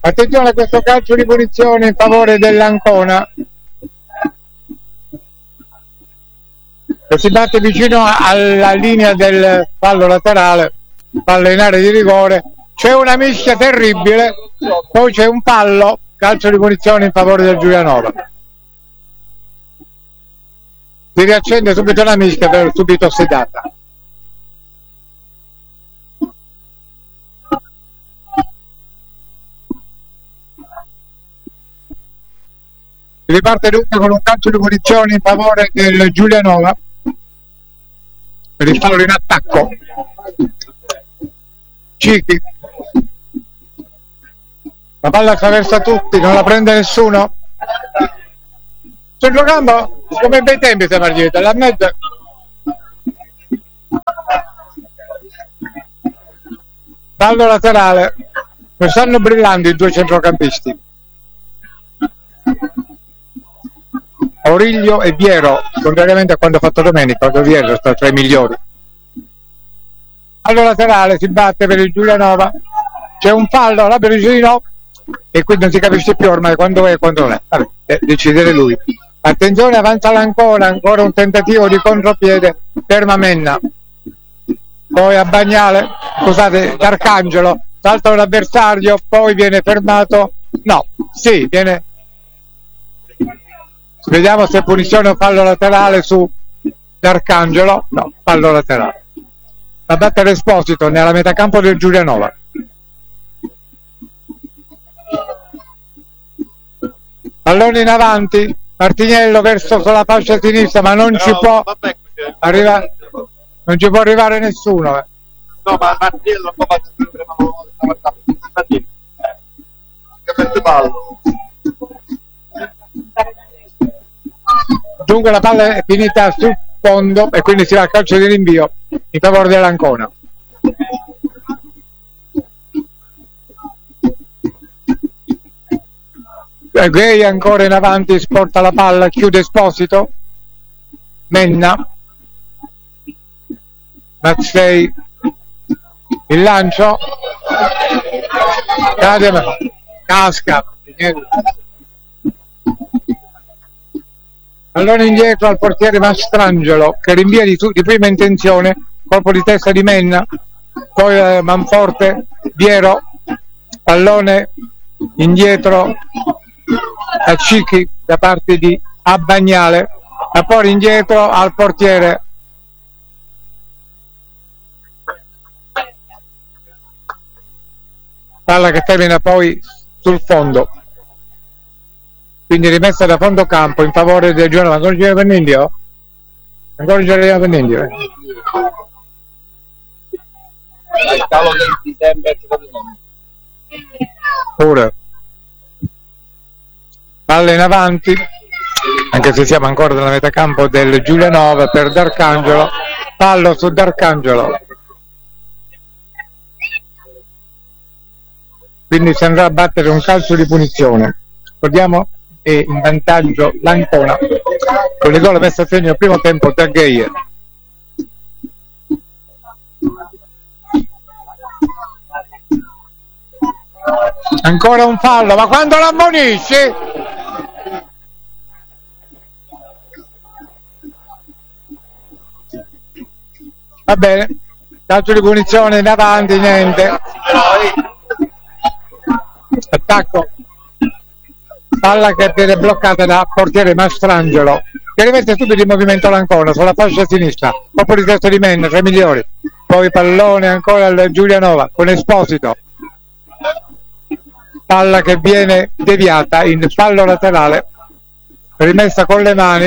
Attenzione a questo calcio di punizione in favore dell'Ancona, che si batte vicino alla linea del fallo laterale, palla in area di rigore, c'è una mischia terribile, poi c'è un fallo, calcio di punizione in favore del Giulianova. Si riaccende subito la mischia, però subito sedata. Riparte dunque con un calcio di punizione in favore del Giulianova per il fallo in attacco. Cichi, la palla attraversa tutti, non la prende nessuno. Centrocampo come in bei tempi sta partita, la mezza. Fallo laterale, stanno brillando i due centrocampisti, Auriglio e Viero, contrariamente a quando ha fatto domenica, quando Viero sta tra i migliori. Fallo laterale, si batte per il Giulianova, c'è un fallo, l'arbitro di no, e quindi non si capisce più ormai quando è e quando non è. Vabbè, decidere lui. Attenzione, avanza l'Ancona, ancora un tentativo di contropiede, ferma Menna, poi a Bagnale, scusate, D'Arcangelo, salta l'avversario, poi viene fermato, no, sì, viene, vediamo se punizione o fallo laterale su D'Arcangelo, no, fallo laterale. La battere Esposito nella metacampo del Giulianova. Pallone in avanti, Martiniello verso la fascia sinistra, ma non ci può arrivare, non ci può arrivare nessuno. No, ma Martiniello come dunque la palla è finita sul fondo e quindi si va al calcio di rinvio in favore dell'Ancona. Gay ancora in avanti, sporta la palla, chiude Esposito, Menna, Mazzei, il lancio, casca, allora indietro al portiere Mastrangelo che rinvia di prima intenzione, colpo di testa di Menna, poi Manforte, Viero, pallone indietro a Cichi da parte di Abbagnale, e poi indietro al portiere palla che termina poi sul fondo, quindi rimessa da fondo campo in favore del Giulianova. Ancora gira per Nindio? Ancora gira per Nindio? Pure palla in avanti, anche se siamo ancora nella metacampo del Giulianova, per D'Arcangelo, fallo su D'Arcangelo, quindi si andrà a battere un calcio di punizione. Ricordiamo è in vantaggio l'Ancona con il gol messo a segno al primo tempo da Geier. Ancora un fallo, ma quando lo ammonisci? Va bene, calcio di punizione in avanti, niente. Attacco, palla che viene bloccata da portiere Mastrangelo che rimette subito in movimento l'Ancona sulla fascia sinistra, colpo di testa di Menna, tra i migliori, poi pallone ancora al Giulianova con Esposito, palla che viene deviata in fallo laterale, rimessa con le mani,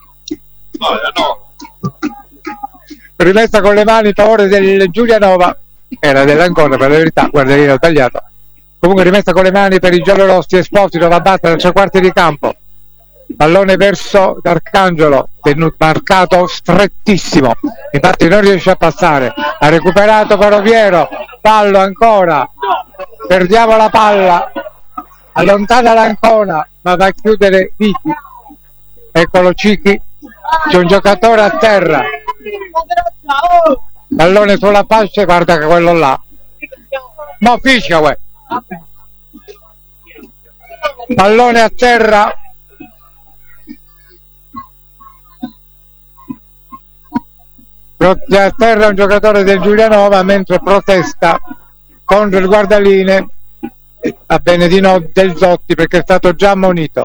rimessa con le mani in favore del Giulianova, era dell'Ancona per la verità, guarderino tagliato, comunque rimessa con le mani per i giallorossi. Esposito va a battere a 3 quarti di campo, pallone verso D'Arcangelo, marcato strettissimo, infatti non riesce a passare, ha recuperato Coroviero, fallo ancora, perdiamo la palla, allontana l'Ancona ma va a chiudere Vichi, eccolo Cichi, c'è un giocatore a terra, pallone sulla fascia, guarda che quello là, ma fischia uè. pallone a terra, a terra un giocatore del Giulianova, mentre protesta contro il guardaline, va bene di no, del Zotti, perché è stato già ammonito.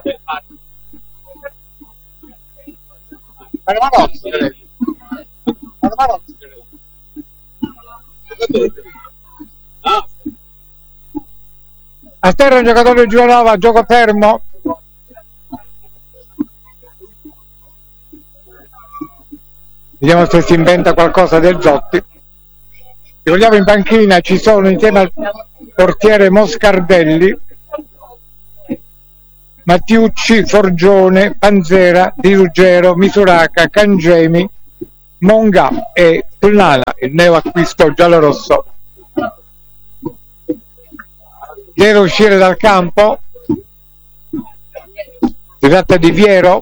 A terra un giocatore del Giulianova, gioco fermo. Vediamo se si inventa qualcosa del Zotti. Ricordiamo, in panchina ci sono, insieme al portiere Moscardelli, Mattiucci, Forgione, Panzera, Di Ruggero, Misuraca, Cangemi, Monga e Tullana, il neo acquisto giallorosso. Deve uscire dal campo, si tratta di Viero,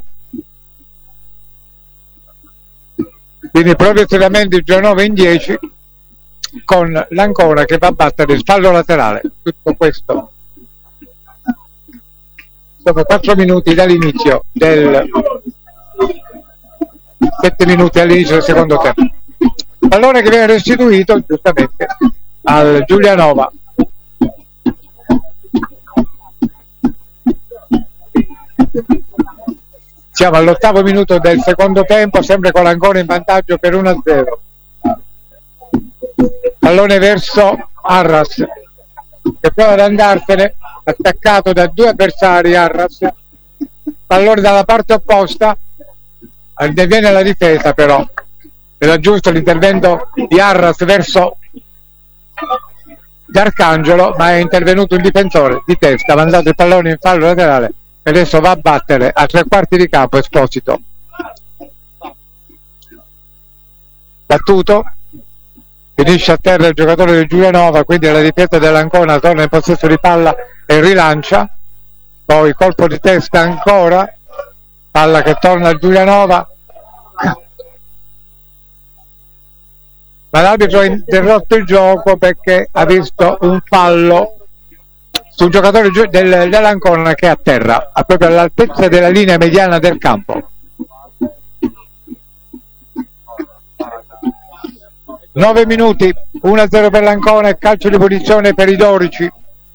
quindi progressivamente il Giulianova in 10, con l'Ancona che va a battere il fallo laterale. Tutto questo dopo 4 minuti dall'inizio 7 minuti all'inizio del secondo tempo. Pallone che viene restituito giustamente al Giulianova. Siamo all'8° minuto del secondo tempo, sempre con l'Ancona in vantaggio per 1-0. Pallone verso Arras, che prova ad andarsene, attaccato da 2 avversari. Arras, pallone dalla parte opposta, interviene la difesa, però era giusto l'intervento di Arras verso D'Arcangelo, ma è intervenuto un difensore di testa, ha mandato il pallone in fallo laterale e adesso va a battere a 3 quarti di campo Esposito. Battuto, finisce a terra il giocatore del Giulianova, quindi la difesa dell'Ancona torna in possesso di palla e rilancia, poi colpo di testa ancora, palla che torna al Giulianova, ma l'arbitro ha interrotto il gioco perché ha visto un fallo sul giocatore dell'Ancona che è a terra, proprio all'altezza della linea mediana del campo. 9 minuti, 1-0 per l'Ancona e calcio di punizione per i Dorici.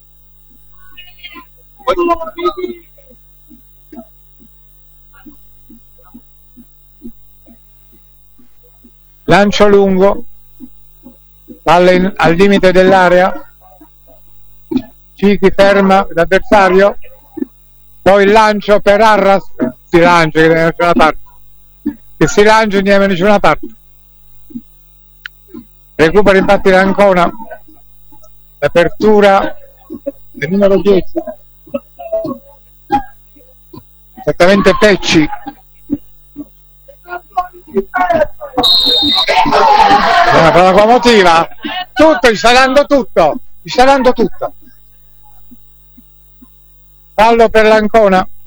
Lancio lungo, palla al limite dell'area, Cichi ferma l'avversario, poi il lancio per Arras, si lancia che si lancia e andiamo da nessuna parte. Recupera infatti l'Ancona, l'apertura del numero 10, esattamente Pecci. Una prova locomotiva, tutto, gli sta dando tutto. Fallo per l'Ancona.